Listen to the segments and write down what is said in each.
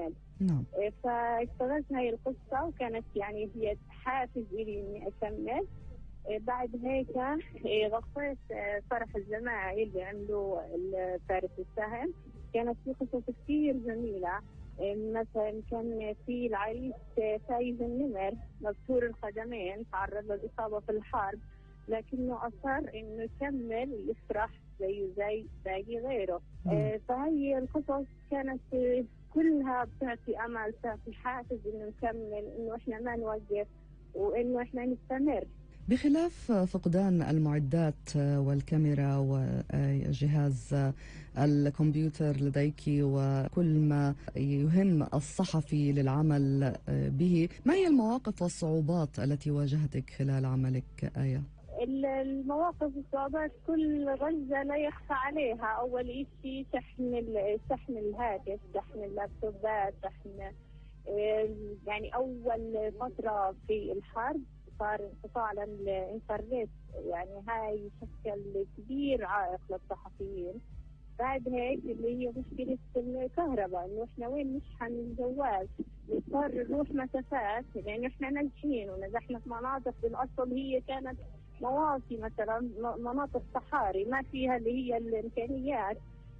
نكمل. نعم. فاشتغلت هاي القصة وكانت يعني هي حافز إلي إني أكمل. بعد هيك غطيت فرح الجماعي اللي عملوا فارس السهم. كانت في قصص كثير جميلة. مثلا كان في العريس فايز النمر مكسور القدمين، تعرض للإصابة في الحرب، لكنه أصر إنه يكمل ويفرح زي باقي غيره. فهي القصص كانت كلها بتعطي أمل، بتعطي حافز إنه نكمل، إنه إحنا ما نوقف وإنه إحنا نستمر. بخلاف فقدان المعدات والكاميرا وجهاز الكمبيوتر لديك وكل ما يهم الصحفي للعمل به، ما هي المواقف والصعوبات التي واجهتك خلال عملك آية؟ المواقف والصعوبات كل غزة لا يخفى عليها. أول شيء شحن الهاتف، شحن اللابتوبات، شحن يعني أول فترة في الحرب صار انقطاع للإنترنت، يعني هاي شكل كبير عائق للصحفيين. بعد هيك اللي هي مشكلة الكهرباء، إنه إحنا وين نشحن الجوال، نضطر نروح مسافات، يعني إحنا ناجحين ونجحنا في مناطق بالأصل هي كانت مواطي، مثلا مناطق صحاري ما فيها اللي هي الإمكانيات.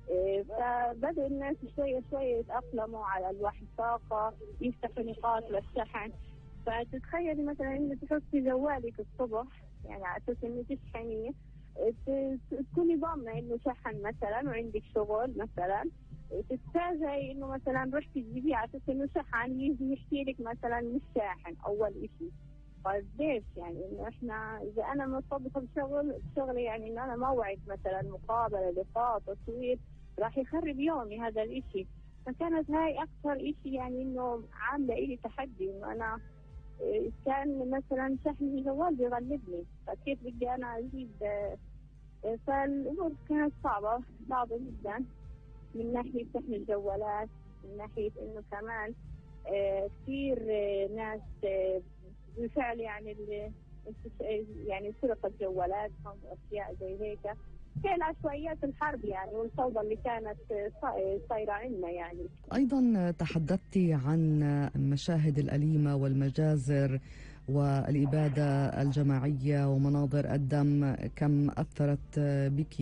فبدأ الناس شوية شوية يتأقلموا على الواحد طاقة، يفتحوا نقاط للشحن. فتتخيلي مثلا انك تحطي جوالك الصبح يعني على اساس انك تشحنيه، تكوني ضامنه انه شحن مثلا وعندك شغل مثلا، تتفاجئي انه مثلا رحتي تجيبيه على اساس انه شحن، يجي يحكي لك مثلا مش شاحن اول شيء. طيب ليش؟ يعني انه احنا اذا انا مرتبطه بشغلي، يعني انه انا موعد مثلا مقابله، لقاء، تصوير، راح يخرب يومي هذا الاشي. فكانت هاي اكثر اشي يعني انه عامله الي تحدي، انه انا كان مثلا شحن الجوال بيغلبني، فكيف بدي انا اجيب. فالامور كانت صعبه جدا من ناحيه شحن الجوالات، من ناحيه انه كمان كثير ناس بالفعل يعني سرقت جوالاتهم واشياء زي هيك. كان عشوائيات الحرب يعني والفوضى اللي كانت صايره عندنا. يعني أيضا تحدثت عن المشاهد الأليمة والمجازر والإبادة الجماعية ومناظر الدم، كم أثرت بك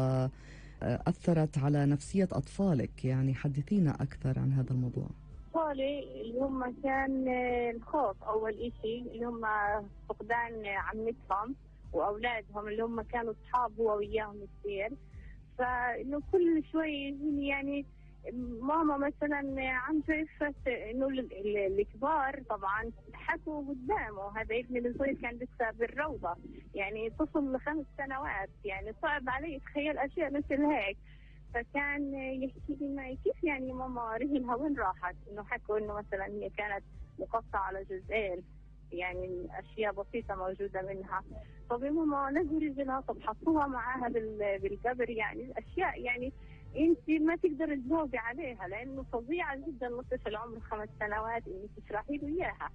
وأثرت على نفسية أطفالك، يعني حدثينا أكثر عن هذا الموضوع. أطفالي اللي هم كان الخوف أول إشي، اللي هم فقدان عمتهم وأولادهم اللي هم كانوا أصحاب هو وياهم كثير. فإنه كل شوي يجيني يعني ماما مثلا عم شايفت إنه الكبار طبعا حكوا قدامه. هذا ابني الصغير كان لسه بالروضة، يعني طفل 5 سنوات، يعني صعب علي يتخيل أشياء مثل هيك. فكان يحكي لي معي كيف يعني ماما رجلها وين راحت؟ إنه حكوا إنه مثلا هي كانت مقطعة على جزئين، يعني أشياء بسيطة موجودة منها. طب يا ماما لقوا رجلها، طب حطوها معاها بالقبر، يعني الأشياء يعني أنت ما تقدر تجاوبي عليها لأنه فظيعة جدا لطفل عمره 5 سنوات إنك تشرحي له إياها.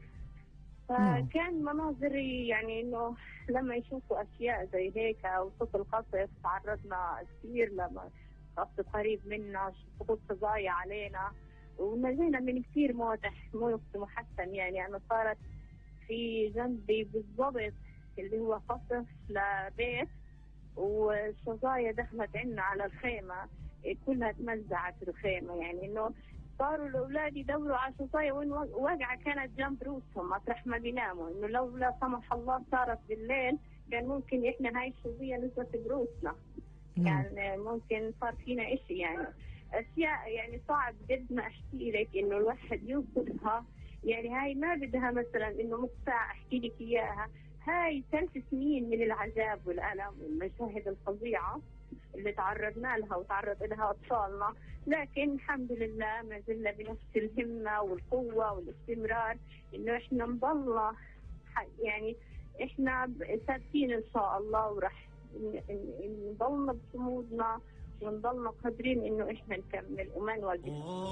فكان مناظري يعني إنه لما يشوفوا أشياء زي هيك أو صوت القصف، تعرضنا كثير لما قصف قريب منا، سقوط فظايع علينا، ونجينا من كثير موت محسن. يعني أنا صارت في جنبي بالضبط اللي هو قصف لبيت، والشظايا دخلت عنا على الخيمة كلها تمزعت الخيمة. يعني إنه صاروا الأولاد يدوروا على شظايا وين واقعة، كانت جنب روسهم مطرح ما بيناموا، إنه لو لا سمح الله صارت بالليل كان ممكن إحنا هاي الشظية نزلت بروسنا، كان ممكن صار فينا إشي. يعني أشياء يعني صعب جد ما أحكي لك إنه الواحد يوصفها. يعني هاي ما بدها مثلا إنه مقطع أحكي لك إياها، هاي 3 سنين من العذاب والألم والمشاهد الفظيعة اللي تعرضنا لها وتعرض لها أطفالنا. لكن الحمد لله ما زلنا بنفس الهمة والقوة والاستمرار، إنه إحنا نضلنا يعني إحنا ثابتين إن شاء الله، ورح نضلنا بصمودنا ونضلنا قادرين إنه إحنا نكمل وما نوقف.